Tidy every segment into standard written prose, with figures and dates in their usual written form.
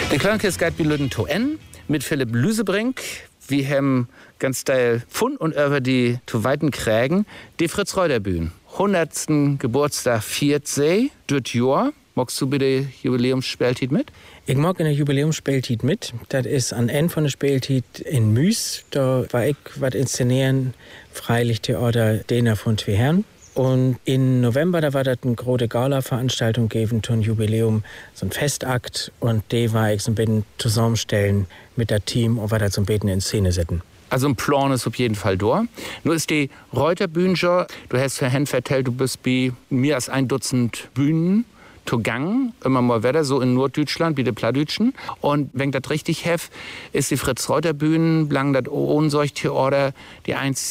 Der Klangkist geht wie Lüden to N mit Philipp Lüsebrink. Wir haben ganz steil Fund und über die zu weiten Krägen die Fritz-Reuter-Bühne. 100. Geburtstag 4. Dürt Jahr. Magst du bitte Jubiläumsspieltit mit? Ich mag in der Jubiläumsspieltit mit. Das ist an Ende von der Spieltit in Müs. Da war ich was inszenieren, Freilichttheater Dena von Twehern. Und im November, da war das eine große Gala-Veranstaltung geben, ein Jubiläum, so ein Festakt. Und die war ich so ein bisschen zusammenstellen mit dem Team und war das so ein bisschen in Szene setzen. Also ein Plan ist auf jeden Fall da. Nur ist die Reuter-Bühne, du hast für Hen vertellt, du bist bei mehr als 1 Dutzend Bühnen zugangen, immer mal wieder, so in Norddeutschland, wie die Plattdeutschen. Und wenn das richtig heft, ist die Fritz-Reuter-Bühne, lang das Ohnsorgtheater, die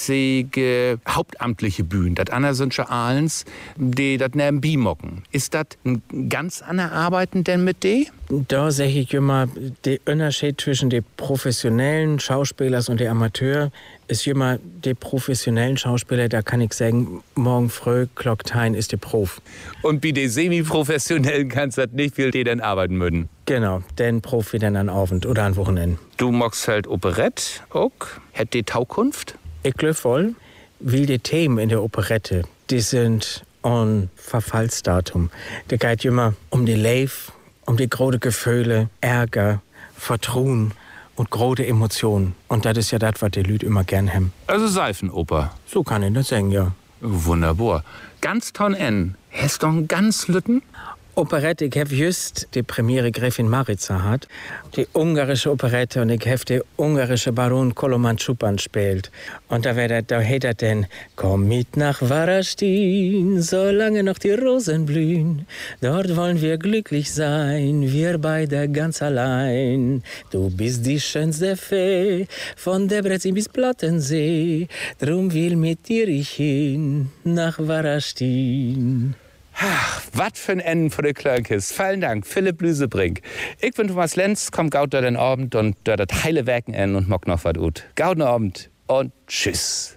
einzige hauptamtliche Bühne. Das andere sind schon Ahlens, die das nebenbei mocken. Ist das ein ganz anderer Arbeiten denn mit die? Da sehe ich immer, der Unterschied zwischen den professionellen Schauspielern und den Amateuren ist immer, der professionellen Schauspieler, da kann ich sagen, morgen früh, Glocktein ist der Prof. Und bei den semi-professionellen kannst du das nicht viel, die denn arbeiten würden? Genau, den Profi dann an Abend oder an Wochenende. Du magst halt Operette auch. Hätt die Taukunft? Ich glaube voll, weil die Themen in der Operette, die sind ein Verfallsdatum. Da geht immer um die Leif, um die große Gefühle, Ärger, Vertrauen und große Emotionen. Und das ist ja das, was die Leute immer gern haben. Also Seifenoper. So kann ich das sagen, ja. Wunderbar. Ganz ton N. Hast du einen ganz Lütten? Operette, ich habe just die Premiere Gräfin Maritza hat, die ungarische Operette, und ich habe die ungarische Baron Koloman Schupan spielt. Und da hätt er denn, komm mit nach Warastin, solange noch die Rosen blühen. Dort wollen wir glücklich sein, wir beide ganz allein. Du bist die schönste Fee, von Debrecen bis Plattensee. Drum will mit dir ich hin, nach Warastin. Ach, was für ein Ende von der Klangkist. Vielen Dank, Philipp Lüsebrink. Ich bin Thomas Lenz, komm gaut da den Abend und da das heile Werken en und mock noch was ut. Gauten Abend und tschüss.